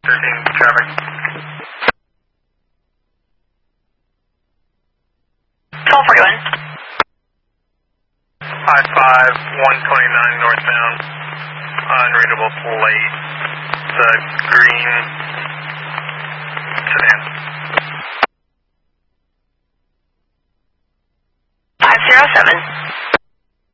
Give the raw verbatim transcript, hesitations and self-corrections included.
thirteen traffic. twelve forty-one. five five, one twenty-nine northbound. Unreadable plate. The green sedan. five zero seven.